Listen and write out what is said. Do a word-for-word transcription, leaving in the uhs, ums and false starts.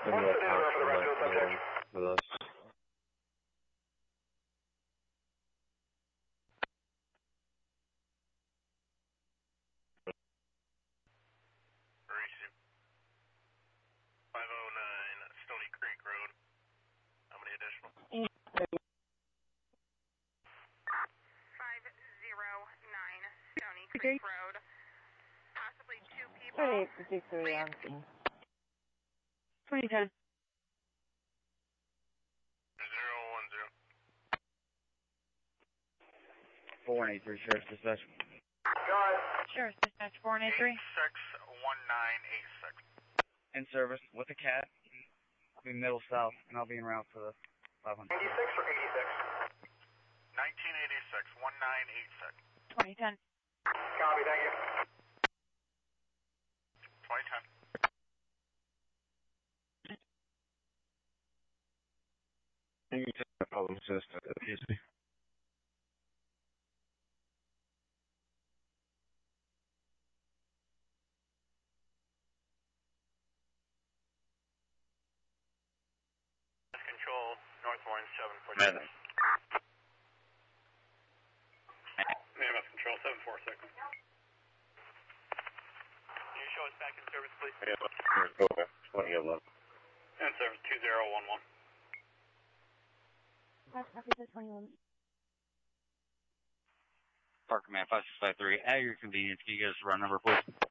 What's the number for the Redfield subject? With us. five oh nine Stony Creek Road. How many additional? five oh nine Stony Creek Road. Possibly two people. thirty-eight fifty-three on scene. twenty ten. zero one zero. four one eight three, Sheriff's Dispatch. Go ahead. Sheriff's Dispatch four one eight three. eight six one nine eight six. In service with a cat. I'll be middle south, and I'll be en route for the five hundred. eighty-six or eighty-six? nineteen eighty-six one nine eight six. twenty ten. Copy, thank you. twenty ten. You can take the problem assist, excuse me. Control, North Orange seven four six. Madden. E M S Control seven four six. Can you show us back in service, please? Yeah, okay. twenty eleven. In service two zero one one. Park Command five six five three. At your convenience, can you give us the run number, please?